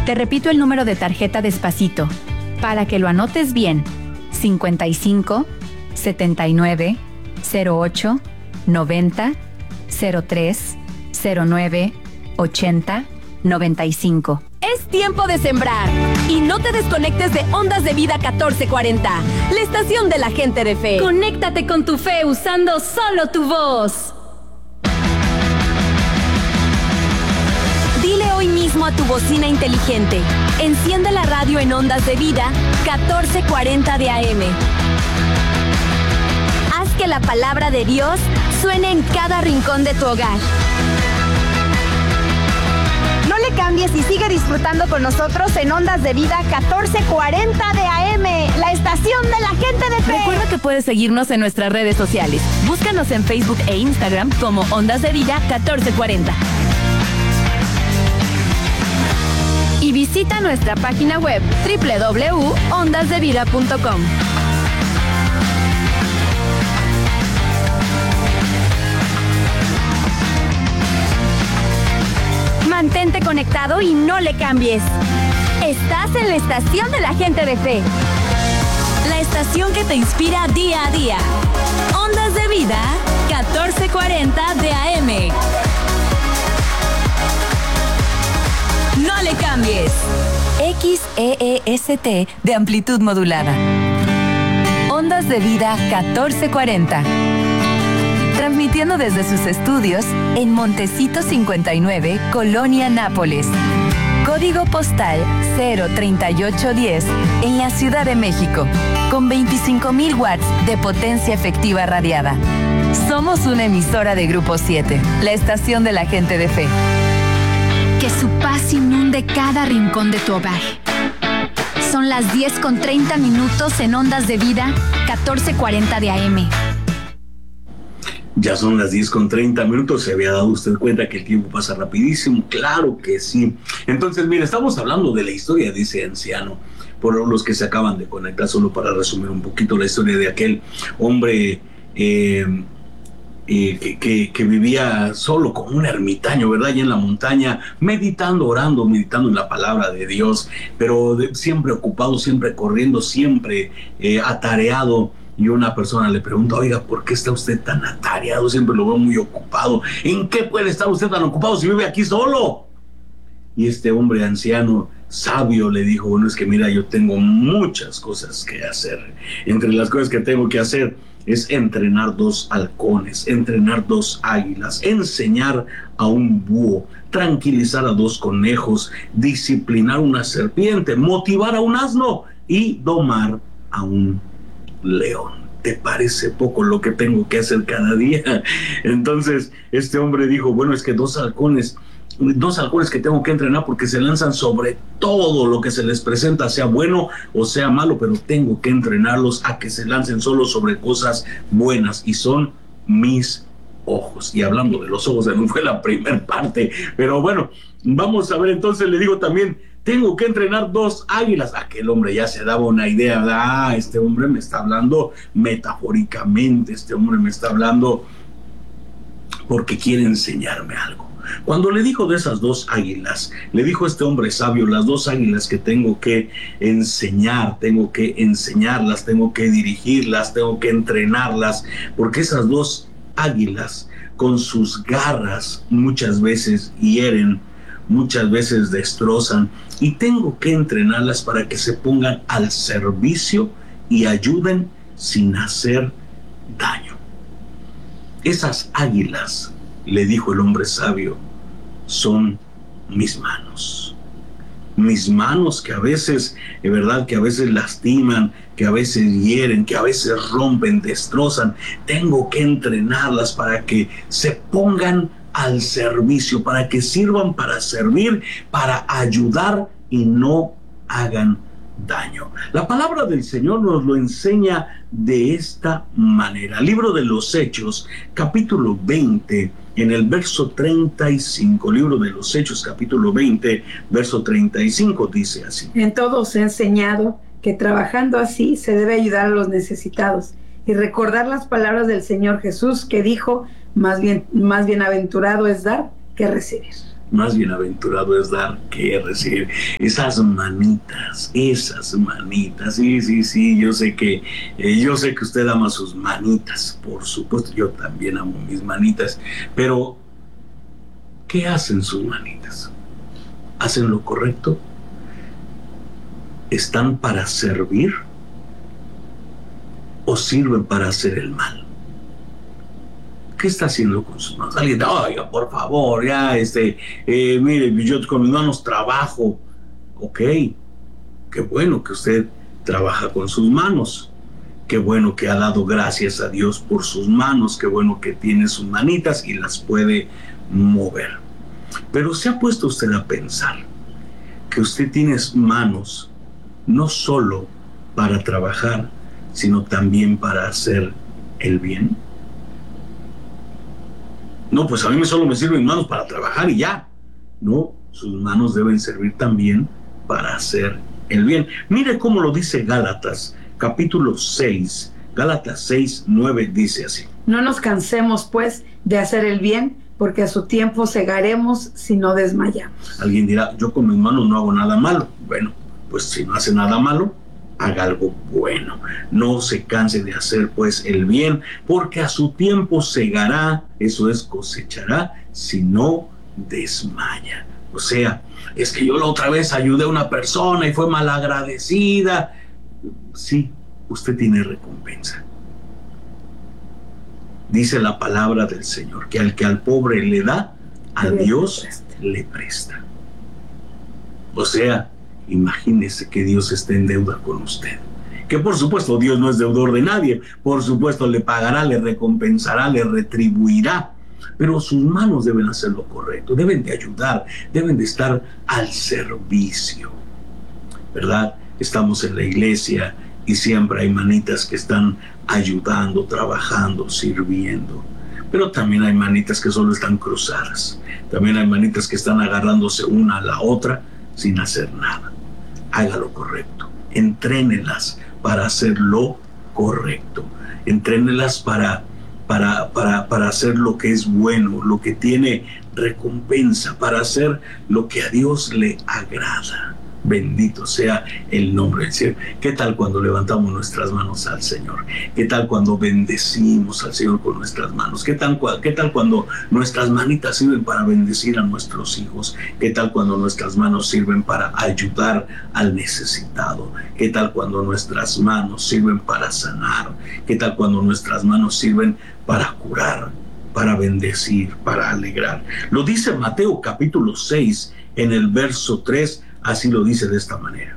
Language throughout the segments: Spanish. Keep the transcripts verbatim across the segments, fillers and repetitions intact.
Te repito el número de tarjeta despacito, para que lo anotes bien. cincuenta y cinco, setenta y nueve, cero ocho, noventa, cero tres, cero nueve, ochenta, noventa y cinco. Es tiempo de sembrar. Y no te desconectes de Ondas de Vida catorce cuarenta, la estación de la gente de fe. Conéctate con tu fe usando solo tu voz. Dile hoy mismo a tu bocina inteligente: enciende la radio en Ondas de Vida catorce cuarenta de A M. Haz que la palabra de Dios suene en cada rincón de tu hogar. No le cambies y sigue disfrutando con nosotros en Ondas de Vida catorce cuarenta de A M, la estación de la gente de fe. Recuerda que puedes seguirnos en nuestras redes sociales. Búscanos en Facebook e Instagram como Ondas de Vida catorce cuarenta. Y visita nuestra página web doble u doble u doble u punto ondas de vida punto com. Mantente conectado y no le cambies. Estás en la estación de la gente de fe. La estación que te inspira día a día. Ondas de Vida catorce cuarenta de A M. No le cambies. X E E S T de amplitud modulada. Ondas de Vida catorce cuarenta. Transmitiendo desde sus estudios en Montecito cincuenta y nueve, Colonia Nápoles. Código postal cero treinta y ocho diez en la Ciudad de México, con veinticinco mil watts de potencia efectiva radiada. Somos una emisora de Grupo siete, la estación de la gente de fe. Que su paz inunde cada rincón de tu hogar. Son las diez con treinta minutos en Ondas de Vida catorce cuarenta de A M. Ya son las diez con treinta minutos. ¿Se había dado usted cuenta que el tiempo pasa rapidísimo? Claro que sí. Entonces, mira, estamos hablando de la historia de ese anciano. Por los que se acaban de conectar, solo para resumir un poquito la historia de aquel hombre eh, eh, que, que, que vivía solo como un ermitaño, ¿verdad? Allá en la montaña, meditando, orando, meditando en la palabra de Dios, pero de, siempre ocupado, siempre corriendo, siempre eh, atareado. Y una persona le pregunta: oiga, ¿por qué está usted tan atareado? Siempre lo veo muy ocupado. ¿En qué puede estar usted tan ocupado si vive aquí solo? Y este hombre anciano, sabio, le dijo: bueno, es que mira, yo tengo muchas cosas que hacer. Entre las cosas que tengo que hacer es entrenar dos halcones, entrenar dos águilas, enseñar a un búho, tranquilizar a dos conejos, disciplinar una serpiente, motivar a un asno y domar a un león. ¿Te parece poco lo que tengo que hacer cada día? Entonces este hombre dijo: bueno, es que dos halcones, dos halcones que tengo que entrenar porque se lanzan sobre todo lo que se les presenta, sea bueno o sea malo, pero tengo que entrenarlos a que se lancen solo sobre cosas buenas, y son mis ojos. Y hablando de los ojos, no fue la primera parte, pero bueno, vamos a ver. Entonces le digo también: tengo que entrenar dos águilas. Aquel hombre ya se daba una idea. Ah, este hombre me está hablando metafóricamente, este hombre me está hablando porque quiere enseñarme algo. Cuando le dijo de esas dos águilas, le dijo este hombre sabio: las dos águilas que tengo que enseñar, tengo que enseñarlas, tengo que dirigirlas, tengo que entrenarlas, porque esas dos águilas con sus garras muchas veces hieren, muchas veces destrozan, y tengo que entrenarlas para que se pongan al servicio y ayuden sin hacer daño. Esas águilas, le dijo el hombre sabio, son mis manos. Mis manos que a veces, es verdad, que a veces lastiman, que a veces hieren, que a veces rompen, destrozan. Tengo que entrenarlas para que se pongan al servicio, para que sirvan para servir, para ayudar y no hagan daño. La palabra del Señor nos lo enseña de esta manera. Libro de los Hechos, capítulo veinte, en el verso treinta y cinco. Libro de los Hechos, capítulo veinte, verso treinta y cinco, dice así: en todo os he enseñado que trabajando así se debe ayudar a los necesitados y recordar las palabras del Señor Jesús, que dijo: más bien, más bienaventurado es dar que recibir. Más bienaventurado es dar que recibir. Esas manitas, esas manitas, sí, sí, sí, yo sé que, eh, yo sé que usted ama sus manitas, por supuesto, yo también amo mis manitas, pero ¿qué hacen sus manitas? ¿Hacen lo correcto? ¿Están para servir? ¿O sirven para hacer el mal? ¿Qué está haciendo con sus manos? Alguien, oiga, por favor, ya, este, eh, mire, yo con mis manos trabajo. Ok, qué bueno que usted trabaja con sus manos. Qué bueno que ha dado gracias a Dios por sus manos. Qué bueno que tiene sus manitas y las puede mover. Pero ¿se ha puesto usted a pensar que usted tiene manos no solo para trabajar, sino también para hacer el bien? No, pues a mí solo me sirven manos para trabajar y ya. No, sus manos deben servir también para hacer el bien. Mire cómo lo dice Gálatas, capítulo seis. Gálatas seis, nueve dice así. No nos cansemos, pues, de hacer el bien, porque a su tiempo segaremos si no desmayamos. Alguien dirá, yo con mis manos no hago nada malo. Bueno, pues si no hace nada malo, haga algo bueno. No se canse de hacer pues el bien, porque a su tiempo segará, eso es cosechará, si no desmaya. O sea, es que yo la otra vez ayudé a una persona y fue malagradecida. Sí, usted tiene recompensa. Dice la palabra del Señor, que al que al pobre le da, a Dios le presta. O sea, imagínese que Dios esté en deuda con usted. Que por supuesto Dios no es deudor de nadie. Por supuesto le pagará, le recompensará, le retribuirá. Pero sus manos deben hacer lo correcto. Deben de ayudar. Deben de estar al servicio. ¿Verdad? Estamos en la iglesia y siempre hay manitas que están ayudando, trabajando, sirviendo. Pero también hay manitas que solo están cruzadas. También hay manitas que están agarrándose una a la otra sin hacer nada. Haga lo correcto. Entrénelas para hacer lo correcto. Entrénelas para, para, para, para hacer lo que es bueno, lo que tiene recompensa, para hacer lo que a Dios le agrada. Bendito sea el nombre del Señor. ¿Qué tal cuando levantamos nuestras manos al Señor? ¿Qué tal cuando bendecimos al Señor con nuestras manos? ¿Qué tal, qué tal cuando nuestras manitas sirven para bendecir a nuestros hijos? ¿Qué tal cuando nuestras manos sirven para ayudar al necesitado? ¿Qué tal cuando nuestras manos sirven para sanar? ¿Qué tal cuando nuestras manos sirven para curar, para bendecir, para alegrar? Lo dice Mateo capítulo seis en el verso tres. Así lo dice de esta manera.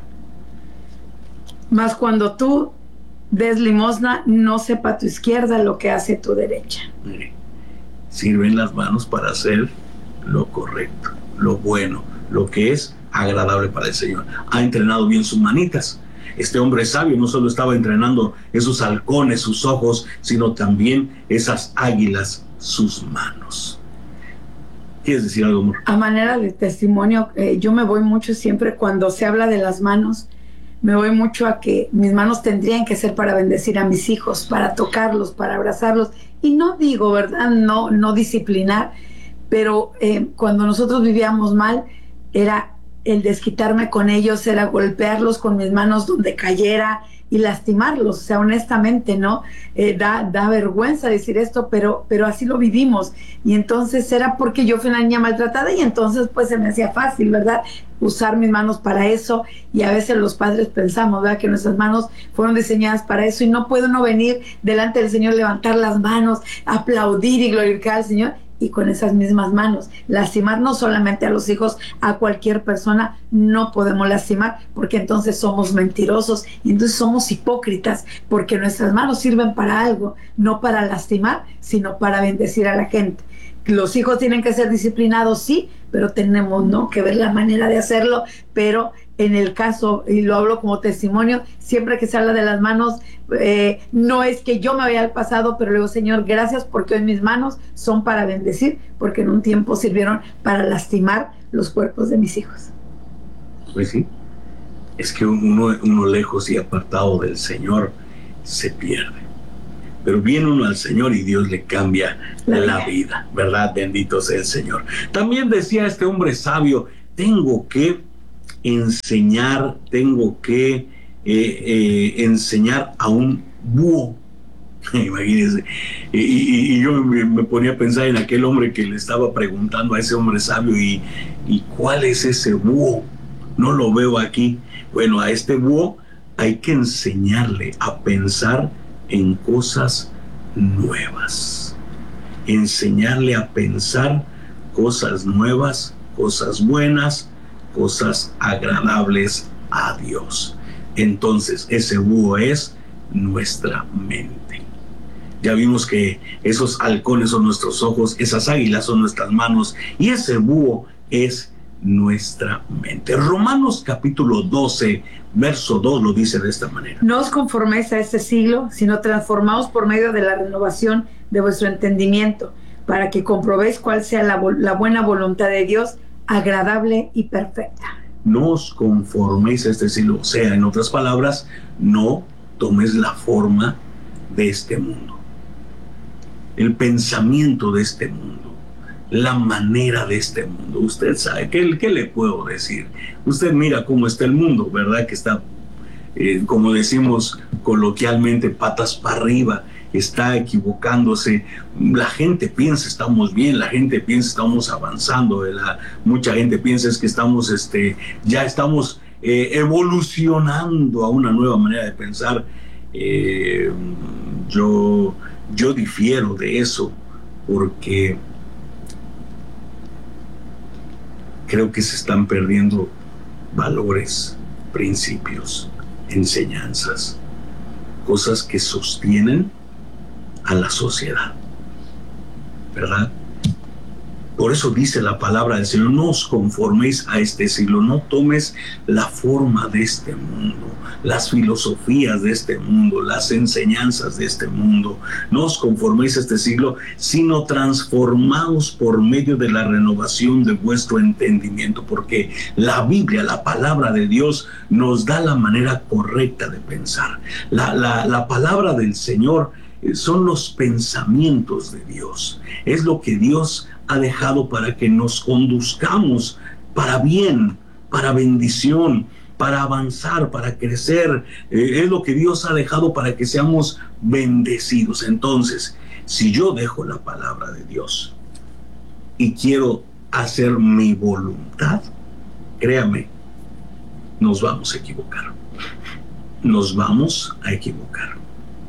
Mas cuando tú des limosna, no sepa tu izquierda lo que hace tu derecha. Mire, sirven las manos para hacer lo correcto, lo bueno, lo que es agradable para el Señor. Ha entrenado bien sus manitas. Este hombre sabio no solo estaba entrenando esos halcones, sus ojos, sino también esas águilas, sus manos. ¿Quieres decir algo, amor? A manera de testimonio, eh, yo me voy mucho siempre cuando se habla de las manos, me voy mucho a que mis manos tendrían que ser para bendecir a mis hijos, para tocarlos, para abrazarlos. Y no digo, ¿verdad? No, no disciplinar, pero eh, cuando nosotros vivíamos mal, era el desquitarme con ellos, era golpearlos con mis manos donde cayera y lastimarlos. O sea, honestamente, ¿no? Eh, da, da vergüenza decir esto, pero, pero así lo vivimos. Y entonces era porque yo fui una niña maltratada y entonces pues se me hacía fácil, ¿verdad? Usar mis manos para eso. Y a veces los padres pensamos, ¿verdad? Que nuestras manos fueron diseñadas para eso y no puede uno venir delante del Señor, levantar las manos, aplaudir y glorificar al Señor y con esas mismas manos lastimar no solamente a los hijos, a cualquier persona. No podemos lastimar porque entonces somos mentirosos y entonces somos hipócritas, porque nuestras manos sirven para algo, no para lastimar, sino para bendecir a la gente. Los hijos tienen que ser disciplinados, sí, pero tenemos, ¿no?, que ver la manera de hacerlo. Pero en el caso, y lo hablo como testimonio, siempre que se habla de las manos, eh, no es que yo me vaya al pasado, pero le digo, Señor, gracias porque hoy mis manos son para bendecir, porque en un tiempo sirvieron para lastimar los cuerpos de mis hijos. Pues sí, es que uno, uno lejos y apartado del Señor se pierde. pero viene uno al Señor y Dios le cambia la, la vida, ¿verdad? Bendito sea el Señor. También decía este hombre sabio, tengo que enseñar, tengo que eh, eh, enseñar a un búho. Imagínense. Y, y, y yo me, me ponía a pensar en aquel hombre que le estaba preguntando a ese hombre sabio, y, y ¿cuál es ese búho? No lo veo aquí. Bueno, a este búho hay que enseñarle a pensar en cosas nuevas. Enseñarle a pensar cosas nuevas, cosas buenas, cosas agradables a Dios. Entonces, ese búho es nuestra mente. Ya vimos que esos halcones son nuestros ojos, esas águilas son nuestras manos, y ese búho es nuestra mente. Romanos capítulo doce, verso dos lo dice de esta manera. No os conforméis a este siglo, sino transformaos por medio de la renovación de vuestro entendimiento, para que comprobéis cuál sea la, la buena voluntad de Dios, agradable y perfecta. No os conforméis a este siglo, o sea, en otras palabras, no tomes la forma de este mundo, el pensamiento de este mundo, la manera de este mundo. Usted sabe, ¿qué, qué le puedo decir? Usted mira cómo está el mundo, ¿verdad? Que está, eh, como decimos coloquialmente, patas para arriba, está equivocándose. La gente piensa estamos bien, la gente piensa estamos avanzando, la, mucha gente piensa es que estamos, este, ya estamos eh, evolucionando a una nueva manera de pensar. Eh, yo, yo difiero de eso, porque creo que se están perdiendo valores, principios, enseñanzas, cosas que sostienen a la sociedad, ¿verdad? Por eso dice la palabra del Señor, no os conforméis a este siglo, no tomes la forma de este mundo, las filosofías de este mundo, las enseñanzas de este mundo. No os conforméis a este siglo, sino transformaos por medio de la renovación de vuestro entendimiento, porque la Biblia, la palabra de Dios, nos da la manera correcta de pensar. La, la, la palabra del Señor son los pensamientos de Dios, es lo que Dios ha dejado para que nos conduzcamos para bien, para bendición, para avanzar, para crecer. Eh, es lo que Dios ha dejado para que seamos bendecidos. Entonces, si yo dejo la palabra de Dios y quiero hacer mi voluntad, créame, nos vamos a equivocar. Nos vamos a equivocar.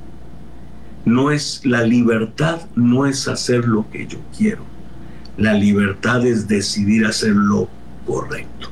No es la libertad, no es hacer lo que yo quiero. La libertad es decidir hacer lo correcto.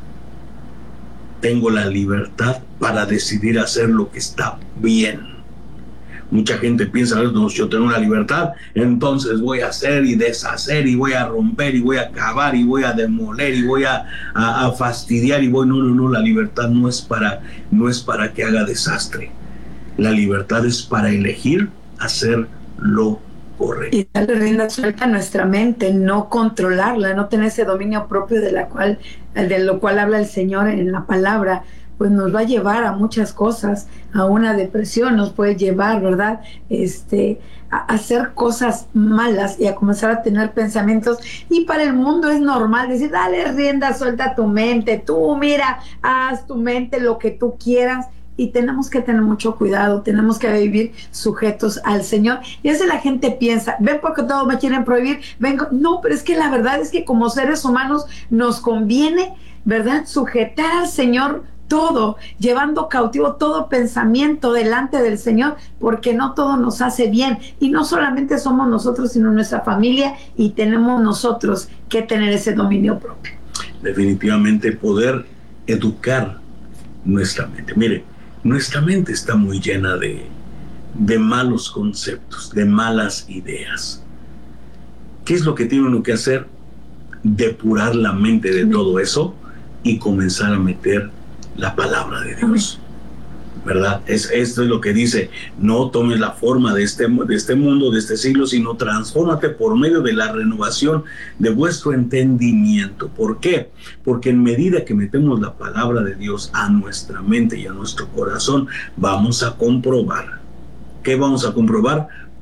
Tengo la libertad para decidir hacer lo que está bien. Mucha gente piensa, no, yo tengo la libertad, entonces voy a hacer y deshacer y voy a romper y voy a acabar y voy a demoler y voy a, a, a fastidiar y voy, no, no, no, la libertad no es para, no es para que haga desastre. La libertad es para elegir hacer lo correcto. Y darle rienda suelta a nuestra mente, no controlarla, no tener ese dominio propio de la cual, de lo cual habla el Señor en la palabra, pues nos va a llevar a muchas cosas, a una depresión, nos puede llevar, ¿verdad? Este, a hacer cosas malas y a comenzar a tener pensamientos. Y para el mundo es normal decir, dale rienda suelta a tu mente, tú mira, haz tu mente lo que tú quieras. Y tenemos que tener mucho cuidado, tenemos que vivir sujetos al Señor. Y eso la gente piensa, ven porque todo me quieren prohibir, vengo. No, pero es que la verdad es que como seres humanos nos conviene, ¿verdad?, sujetar al Señor todo, llevando cautivo todo pensamiento delante del Señor, porque no todo nos hace bien. Y no solamente somos nosotros, sino nuestra familia, y tenemos nosotros que tener ese dominio propio. Definitivamente poder educar nuestra mente. Mire, nuestra mente está muy llena de, de malos conceptos, de malas ideas. ¿Qué es lo que tiene uno que hacer? Depurar la mente de todo eso y comenzar a meter la palabra de Dios, ¿verdad? Es, esto es lo que dice, no tomes la forma de este, de este mundo, de este siglo, sino transfórmate por medio de la renovación de vuestro entendimiento. ¿Por qué? Porque en medida que metemos la palabra de Dios a nuestra mente y a nuestro corazón, vamos a comprobar. ¿Qué vamos a comprobar?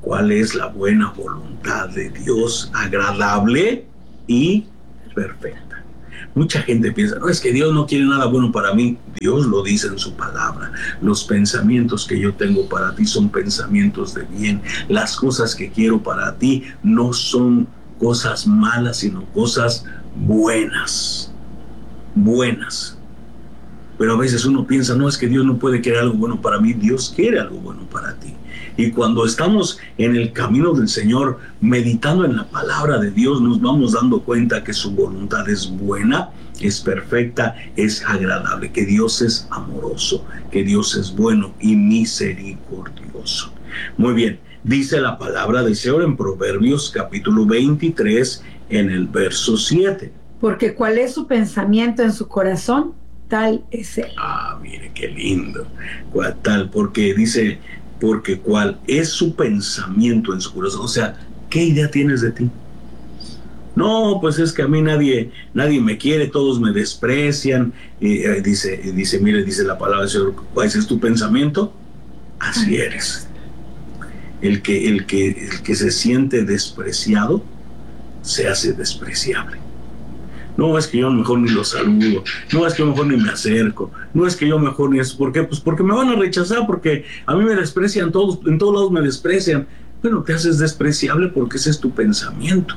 cuál es la buena voluntad de Dios, agradable y perfecta. Mucha gente piensa, no, es que Dios no quiere nada bueno para mí. Dios lo dice en su palabra. Los pensamientos que yo tengo para ti son pensamientos de bien. Las cosas que quiero para ti no son cosas malas, sino cosas buenas. Buenas. Pero a veces uno piensa, no, es que Dios no puede querer algo bueno para mí. Dios quiere algo bueno para ti. Y cuando estamos en el camino del Señor, meditando en la palabra de Dios, nos vamos dando cuenta que su voluntad es buena, es perfecta, es agradable, que Dios es amoroso, que Dios es bueno y misericordioso. Muy bien, dice la palabra del Señor en Proverbios capítulo veintitrés, en el verso siete. Porque cuál es su pensamiento en su corazón, tal es él. Ah, mire qué lindo. Cuál tal, porque dice... porque cuál es su pensamiento en su corazón. O sea, ¿qué idea tienes de ti? No, pues es que a mí nadie, nadie me quiere, todos me desprecian. Y, eh, dice, dice, mire, dice la palabra del Señor, ¿cuál es tu pensamiento? Así eres. El que, el que, el que se siente despreciado, se hace despreciable. No, es que yo mejor ni lo saludo. No, es que yo mejor ni me acerco. No, es que yo mejor ni es... ¿Por qué? Pues porque me van a rechazar, porque a mí me desprecian todos, en todos lados me desprecian. Bueno, te haces despreciable porque ese es tu pensamiento.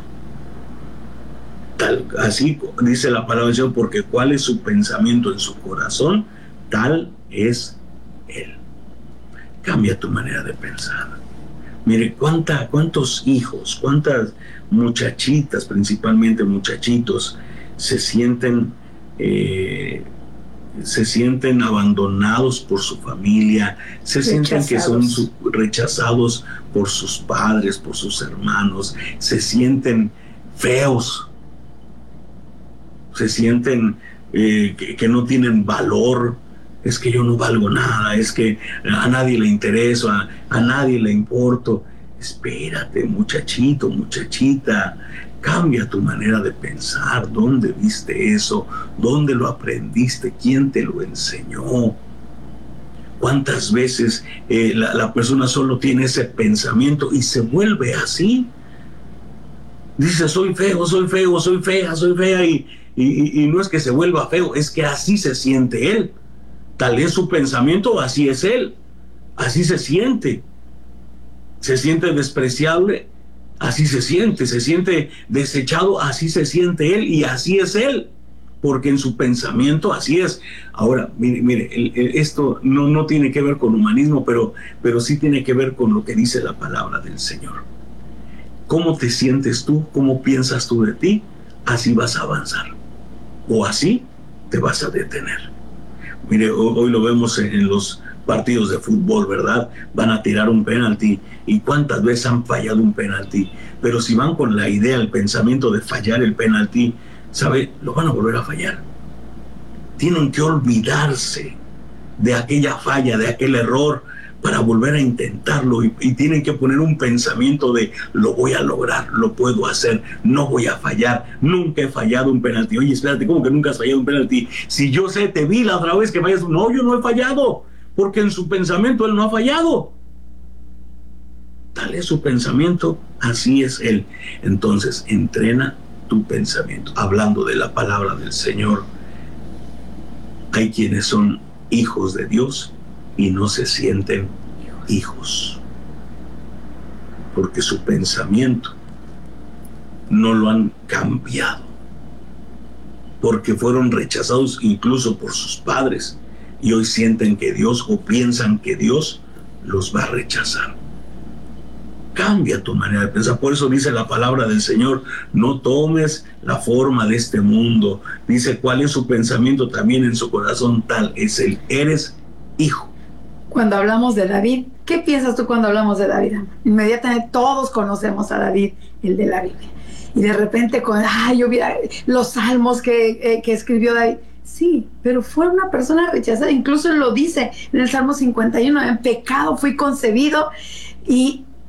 Tal, así dice la palabra de Dios, porque cuál es su pensamiento en su corazón, tal es él. Cambia tu manera de pensar. Mire, cuánta, cuántos hijos, cuántas muchachitas, principalmente muchachitos, se sienten eh, se sienten abandonados por su familia, se rechazados. Sienten que son su, rechazados por sus padres, por sus hermanos, se sienten feos, se sienten eh, que, que no tienen valor. Es que yo no valgo nada, es que a nadie le intereso, a, a nadie le importo. Espérate, muchachito, muchachita, cambia tu manera de pensar. ¿Dónde viste eso? ¿Dónde lo aprendiste? ¿Quién te lo enseñó? ¿Cuántas veces eh, la, la persona solo tiene ese pensamiento y se vuelve así? Dice, soy feo, soy feo, soy fea, soy fea, y, y, y no es que se vuelva feo, es que así se siente él. Tal es su pensamiento, así es él, así se siente. Se siente despreciable, así se siente. Se siente desechado, así se siente él, y así es él, porque en su pensamiento así es. Ahora, mire, mire el, el, esto no, no tiene que ver con humanismo, pero, pero sí tiene que ver con lo que dice la palabra del Señor. ¿Cómo te sientes tú? ¿Cómo piensas tú de ti? Así vas a avanzar, o así te vas a detener. Mire, hoy lo vemos en los partidos de fútbol, ¿verdad? Van a tirar un penalti, y cuántas veces han fallado un penalti, pero si van con la idea, el pensamiento de fallar el penalti, ¿sabe? Lo van a volver a fallar. Tienen que olvidarse de aquella falla, de aquel error, para volver a intentarlo, y, y tienen que poner un pensamiento de lo voy a lograr, lo puedo hacer, no voy a fallar, nunca he fallado un penalti. Oye, espérate, ¿cómo que nunca has fallado un penalti? Si yo sé, te vi la otra vez que fallas. No, yo no he fallado, porque en su pensamiento él no ha fallado. Tal es su pensamiento, así es él. Entonces, entrena tu pensamiento. Hablando de la palabra del Señor, hay quienes son hijos de Dios y no se sienten hijos, porque su pensamiento no lo han cambiado, porque fueron rechazados incluso por sus padres, y hoy sienten que Dios, o piensan que Dios los va a rechazar. Cambia tu manera de pensar. Por eso dice la palabra del Señor, no tomes la forma de este mundo. Dice, ¿cuál es su pensamiento también en su corazón? Tal es él. Eres hijo. Cuando hablamos de David, ¿qué piensas tú cuando hablamos de David? Inmediatamente todos conocemos a David, el de la Biblia. Y de repente, con, ay, yo vi los salmos que, eh, que escribió David. Sí, pero fue una persona rechazada. Incluso él lo dice en el Salmo cincuenta y uno, en pecado fui concebido. Y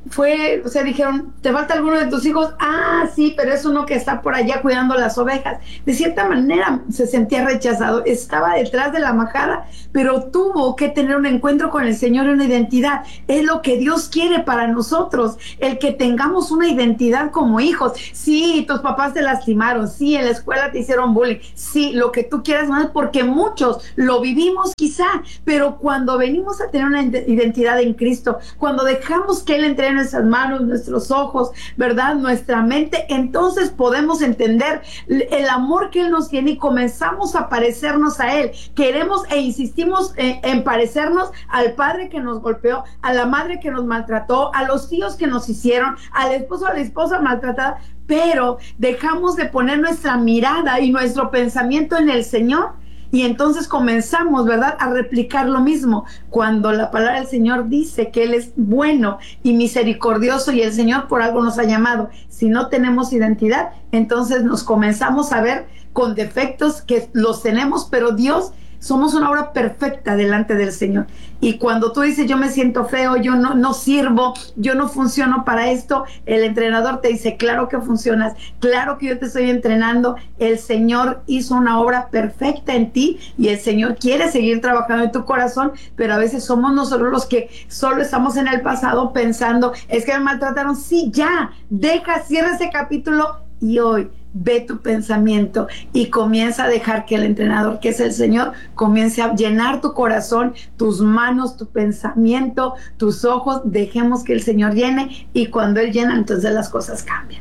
fue, o sea, dijeron, ¿te falta alguno de tus hijos? Ah, sí, pero es uno que está por allá cuidando las ovejas. De cierta manera se sentía rechazado, estaba detrás de la majada, pero tuvo que tener un encuentro con el Señor y una identidad. Es lo que Dios quiere para nosotros, el que tengamos una identidad como hijos. Sí, tus papás te lastimaron, sí, en la escuela te hicieron bullying, sí, lo que tú quieras, porque muchos lo vivimos quizá, pero cuando venimos a tener una identidad en Cristo, cuando dejamos que Él entre en nuestras manos, nuestros ojos, ¿verdad?, nuestra mente, entonces podemos entender el amor que Él nos tiene y comenzamos a parecernos a Él. Queremos e insistimos en, en parecernos al padre que nos golpeó, a la madre que nos maltrató, a los tíos que nos hicieron, al esposo, a la esposa maltratada, pero dejamos de poner nuestra mirada y nuestro pensamiento en el Señor. Y entonces comenzamos, ¿verdad?, a replicar lo mismo. Cuando la palabra del Señor dice que Él es bueno y misericordioso y el Señor por algo nos ha llamado. Si no tenemos identidad, entonces nos comenzamos a ver con defectos que los tenemos, pero Dios, somos una obra perfecta delante del Señor. Y cuando tú dices, yo me siento feo, yo no, no sirvo, yo no funciono para esto, el entrenador te dice, claro que funcionas, claro que yo te estoy entrenando. El Señor hizo una obra perfecta en ti y el Señor quiere seguir trabajando en tu corazón, pero a veces somos nosotros los que solo estamos en el pasado pensando, es que me maltrataron. Sí, ya, deja, cierra ese capítulo y hoy ve tu pensamiento y comienza a dejar que el entrenador, que es el Señor, comience a llenar tu corazón, tus manos, tu pensamiento, tus ojos. Dejemos que el Señor llene, y cuando Él llena, entonces las cosas cambian.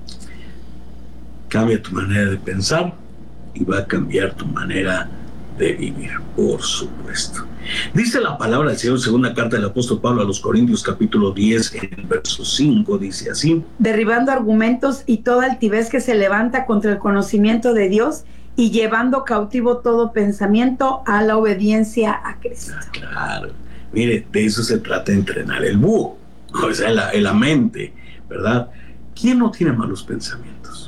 Cambia tu manera de pensar y va a cambiar tu manera de vivir, por supuesto. Dice la palabra del Señor, segunda carta del apóstol Pablo a los Corintios, capítulo diez, en el verso cinco, dice así: derribando argumentos y toda altivez que se levanta contra el conocimiento de Dios, y llevando cautivo todo pensamiento a la obediencia a Cristo. Ah, claro, mire, de eso se trata, de entrenar el búho, o sea, la, la mente, ¿verdad? ¿Quién no tiene malos pensamientos?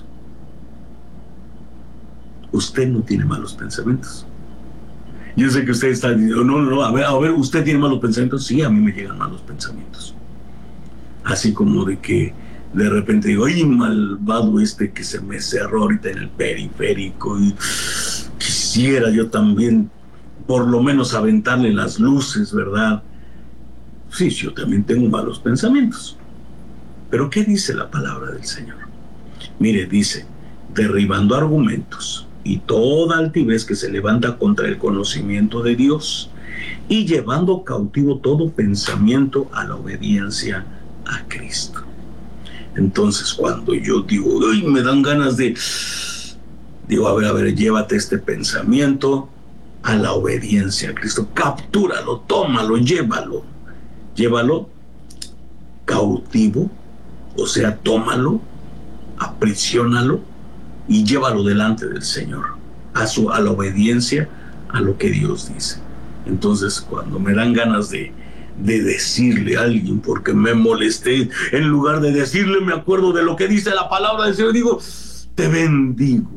Usted no tiene malos pensamientos. Yo sé que usted está diciendo, no, no, no, a ver, a ver, ¿usted tiene malos pensamientos? Sí, a mí me llegan malos pensamientos. Así como de que de repente digo, ay, malvado este que se me cerró ahorita en el periférico, y quisiera yo también por lo menos aventarle las luces, ¿verdad? Sí, yo también tengo malos pensamientos. Pero ¿qué dice la palabra del Señor? Mire, dice, derribando argumentos y toda altivez que se levanta contra el conocimiento de Dios, y llevando cautivo todo pensamiento a la obediencia a Cristo. Entonces, cuando yo digo, ¡ay!, me dan ganas de... Digo, a ver, a ver, llévate este pensamiento a la obediencia a Cristo. Captúralo, tómalo, llévalo. Llévalo cautivo, o sea, tómalo, aprisionalo, y llévalo delante del Señor, a, su, a la obediencia a lo que Dios dice. Entonces, cuando me dan ganas de, de decirle a alguien porque me molesté, en lugar de decirle, me acuerdo de lo que dice la palabra del Señor, digo, te bendigo.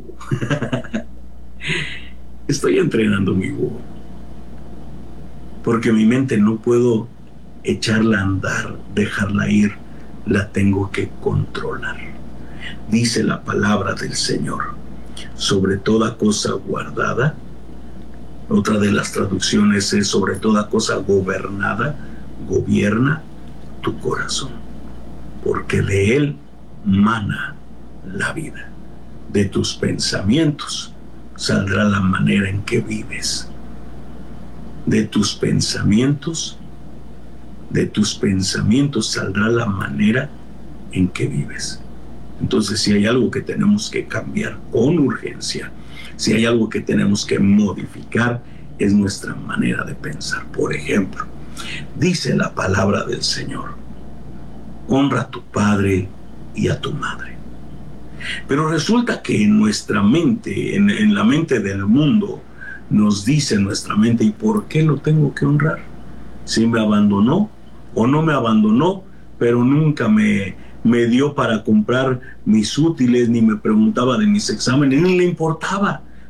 Estoy entrenando mi búho, porque mi mente no puedo echarla a andar, dejarla ir, la tengo que controlar. Dice la palabra del Señor, sobre toda cosa guardada. Otra de las traducciones es sobre toda cosa gobernada, gobierna tu corazón, porque de él mana la vida. De tus pensamientos saldrá la manera en que vives. De tus pensamientos, de tus pensamientos saldrá la manera en que vives. Entonces, si hay algo que tenemos que cambiar con urgencia, si hay algo que tenemos que modificar, es nuestra manera de pensar. Por ejemplo, dice la palabra del Señor, honra a tu padre y a tu madre. Pero resulta que en nuestra mente, en, en la mente del mundo, nos dice nuestra mente, ¿y por qué lo tengo que honrar? Si me abandonó o no me abandonó, pero nunca me... me dio para comprar mis útiles, ni me preguntaba de mis exámenes, ni le importaba.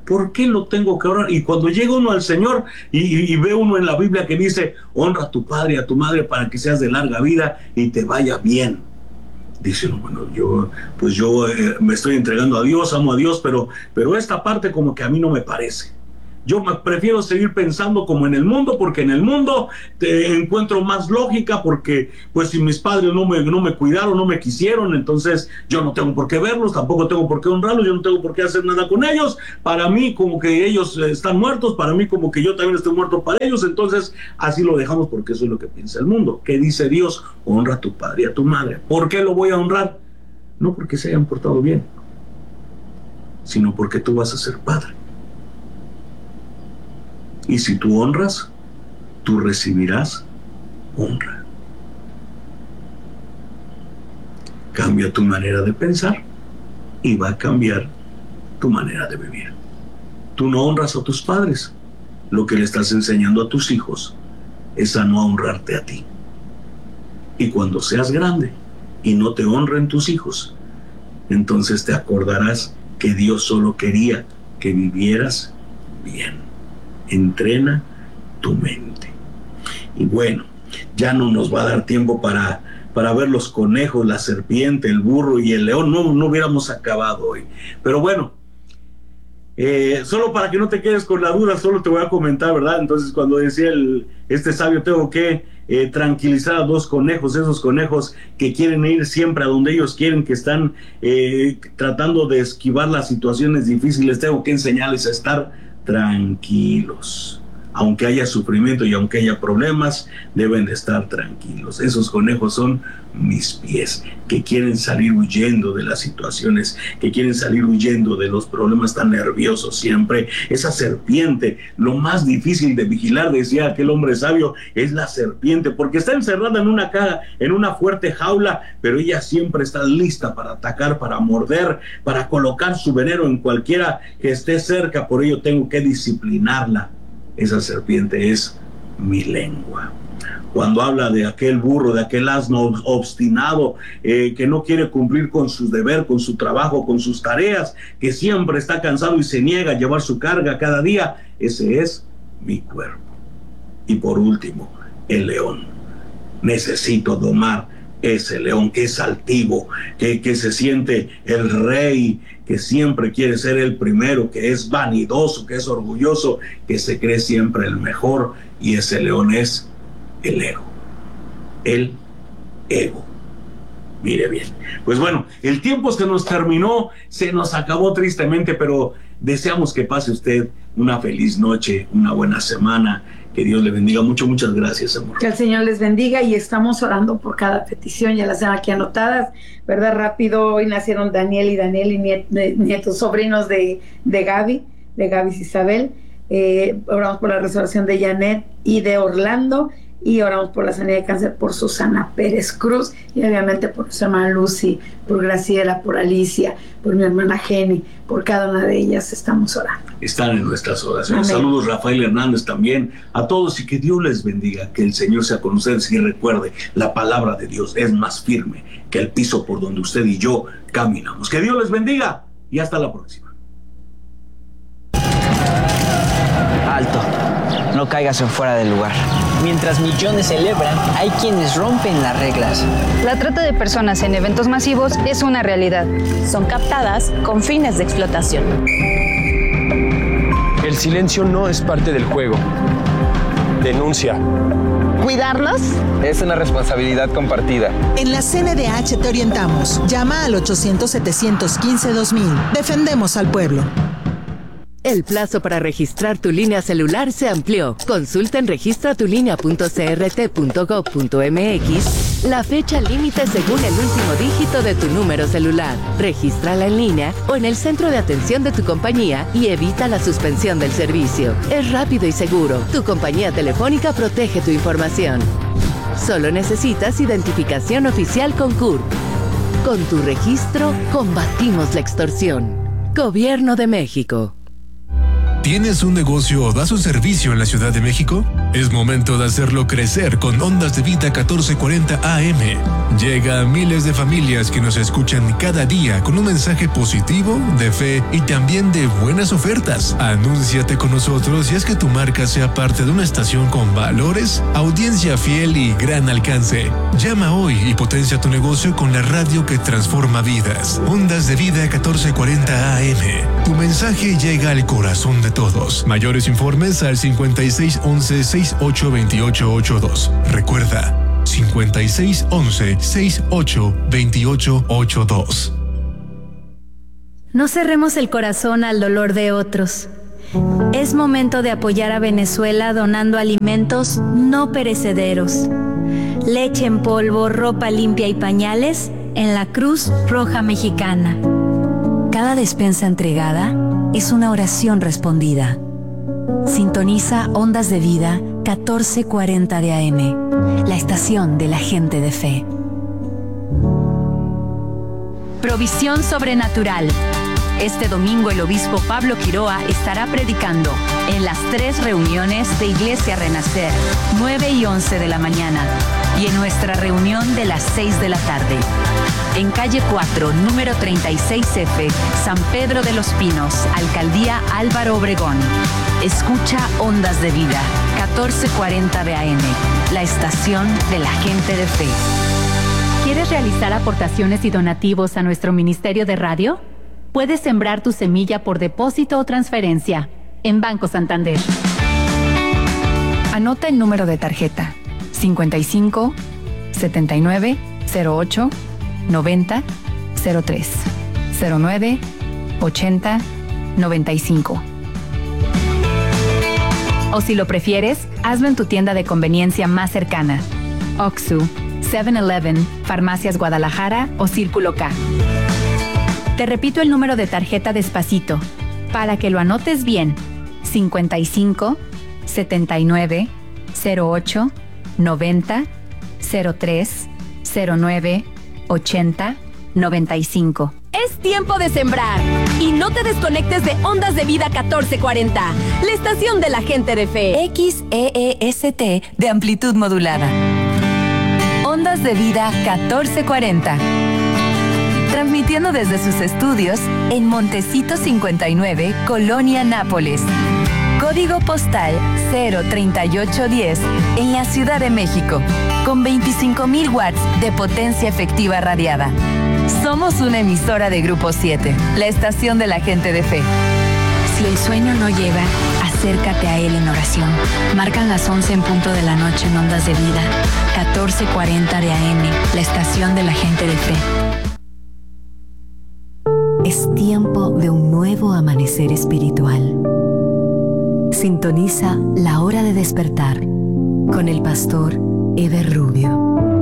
¿Por qué lo tengo que honrar? Y cuando llega uno al Señor y, y, y ve uno en la Biblia que dice, honra a tu padre y a tu madre para que seas de larga vida y te vaya bien. Dice uno, bueno, yo, pues yo eh, me estoy entregando a Dios, amo a Dios, pero, pero esta parte como que a mí no me parece. Yo me prefiero seguir pensando como en el mundo, porque en el mundo te encuentro más lógica, porque pues si mis padres no me, no me cuidaron, no me quisieron, entonces yo no tengo por qué verlos, tampoco tengo por qué honrarlos, yo no tengo por qué hacer nada con ellos. Para mí como que ellos están muertos, para mí como que yo también estoy muerto para ellos, entonces así lo dejamos porque eso es lo que piensa el mundo. ¿Qué dice Dios? Honra a tu padre y a tu madre. ¿Por qué lo voy a honrar? No porque se hayan portado bien, sino porque tú vas a ser padre. Y si tú honras, tú recibirás honra. Cambia tu manera de pensar y va a cambiar tu manera de vivir. Tú no honras a tus padres. Lo que le estás enseñando a tus hijos es a no honrarte a ti. Y cuando seas grande y no te honren tus hijos, entonces te acordarás que Dios solo quería que vivieras bien. Entrena tu mente. Y bueno, ya no nos va a dar tiempo para, para ver los conejos, la serpiente, el burro y el león. No, no hubiéramos acabado hoy. Pero bueno, eh, solo para que no te quedes con la duda, solo te voy a comentar, ¿verdad? Entonces, cuando decía el, este sabio, tengo que eh, tranquilizar a dos conejos, esos conejos que quieren ir siempre a donde ellos quieren, que están eh, tratando de esquivar las situaciones difíciles, tengo que enseñarles a estar tranquilos. Aunque haya sufrimiento y aunque haya problemas, deben de estar tranquilos. Esos conejos son mis pies, que quieren salir huyendo de las situaciones, que quieren salir huyendo de los problemas tan nerviosos siempre. Esa serpiente, lo más difícil de vigilar, decía aquel hombre sabio, es la serpiente, porque está encerrada en una caja, en una fuerte jaula, pero ella siempre está lista para atacar, para morder, para colocar su veneno en cualquiera que esté cerca. Por ello tengo que disciplinarla. Esa serpiente es mi lengua. Cuando habla de aquel burro, de aquel asno obstinado, eh, que no quiere cumplir con su deber, con su trabajo, con sus tareas, que siempre está cansado y se niega a llevar su carga cada día, ese es mi cuerpo. Y por último, el león. Necesito domar ese león que es altivo, que, que se siente el rey, que siempre quiere ser el primero, que es vanidoso, que es orgulloso, que se cree siempre el mejor, y ese león es el ego, el ego. Mire bien, pues bueno, el tiempo se nos terminó, se nos acabó tristemente, pero deseamos que pase usted una feliz noche, una buena semana, que Dios le bendiga mucho. Muchas gracias, amor. Que el Señor les bendiga, y estamos orando por cada petición, ya las tengo aquí anotadas, ¿verdad? Rápido, hoy nacieron Daniel y Daniel y nietos, nietos sobrinos de, de Gaby, de Gaby Isabel. Eh, oramos por la restauración de Janet y de Orlando, y oramos por la sanidad de cáncer por Susana Pérez Cruz, y obviamente por su hermana Lucy, por Graciela, por Alicia, por mi hermana Jenny, por cada una de ellas estamos orando. Están en nuestras oraciones. Amén. Saludos Rafael Hernández también, a todos, y que Dios les bendiga, que el Señor sea con ustedes, y recuerde, la palabra de Dios es más firme que el piso por donde usted y yo caminamos. Que Dios les bendiga y hasta la próxima. Alto, no caigas en fuera del lugar. Mientras millones celebran, hay quienes rompen las reglas. La trata de personas en eventos masivos es una realidad. Son captadas con fines de explotación. El silencio no es parte del juego. Denuncia. ¿Cuidarlos? Es una responsabilidad compartida. En la C N D H te orientamos. Llama al ochocientos, setecientos quince, dos mil. Defendemos al pueblo. El plazo para registrar tu línea celular se amplió. Consulta en registra tu línea punto c r t punto gov punto m x la fecha límite según el último dígito de tu número celular. Regístrala en línea o en el centro de atención de tu compañía y evita la suspensión del servicio. Es rápido y seguro. Tu compañía telefónica protege tu información. Solo necesitas identificación oficial con C U R P. Con tu registro, combatimos la extorsión. Gobierno de México. ¿Tienes un negocio o das un servicio en la Ciudad de México? Es momento de hacerlo crecer con Ondas de Vida catorce cuarenta A M. Llega a miles de familias que nos escuchan cada día con un mensaje positivo, de fe y también de buenas ofertas. Anúnciate con nosotros y haz que tu marca sea parte de una estación con valores, audiencia fiel y gran alcance. Llama hoy y potencia tu negocio con la radio que transforma vidas. Ondas de Vida catorce cuarenta A M. Tu mensaje llega al corazón de todos. Mayores informes al cincuenta y seis once sesenta y ocho veintiocho ochenta y dos. Recuerda, cincuenta y seis once sesenta y ocho veintiocho ochenta y dos. No cerremos el corazón al dolor de otros. Es momento de apoyar a Venezuela donando alimentos no perecederos. Leche en polvo, ropa limpia y pañales en la Cruz Roja Mexicana. Cada despensa entregada es una oración respondida. Sintoniza Ondas de Vida catorce cuarenta de A M, la estación de la gente de fe. Provisión sobrenatural. Este domingo el obispo Pablo Quiroa estará predicando en las tres reuniones de Iglesia Renacer, nueve y once de la mañana, y en nuestra reunión de las seis de la tarde. En calle cuatro, número treinta y seis F, San Pedro de los Pinos, Alcaldía Álvaro Obregón. Escucha Ondas de Vida, catorce cuarenta de A M, la estación de la gente de fe. ¿Quieres realizar aportaciones y donativos a nuestro Ministerio de Radio? Puedes sembrar tu semilla por depósito o transferencia en Banco Santander. Anota el número de tarjeta cincuenta y cinco, setenta y nueve, cero ocho, noventa, cero tres, cero nueve, ochenta, noventa y cinco. O si lo prefieres, hazlo en tu tienda de conveniencia más cercana. Oxxo, siete eleven, Farmacias Guadalajara o Círculo K. Te repito el número de tarjeta despacito, para que lo anotes bien. cincuenta y cinco, setenta y nueve, cero ocho, noventa, cero tres, cero nueve, ochenta, noventa y cinco. Es tiempo de sembrar y no te desconectes de Ondas de Vida catorce cuarenta, la estación de la gente de fe. X E E S T de amplitud modulada. Ondas de Vida catorce cuarenta. Transmitiendo desde sus estudios en Montecito cincuenta y nueve, Colonia Nápoles. Código postal cero treinta y ocho diez en la Ciudad de México, con veinticinco mil watts de potencia efectiva radiada. Somos una emisora de Grupo siete, la estación de la gente de fe. Si el sueño no llega, acércate a él en oración. Marcan las once en punto de la noche en Ondas de Vida, catorce cuarenta de A M, la estación de la gente de fe. Es tiempo de un nuevo amanecer espiritual. Sintoniza La Hora de Despertar con el pastor Eber Rubio.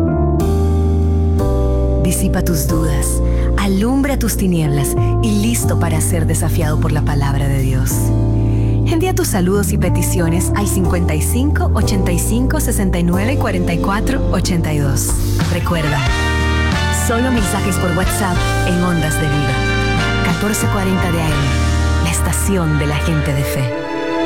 Disipa tus dudas, alumbra tus tinieblas y listo para ser desafiado por la palabra de Dios. Envía tus saludos y peticiones al cincuenta y cinco, ochenta y cinco, sesenta y nueve, cuarenta y cuatro, ochenta y dos. Recuerda, solo mensajes por WhatsApp en Ondas de Vida. catorce cuarenta de A M, la estación de la gente de fe.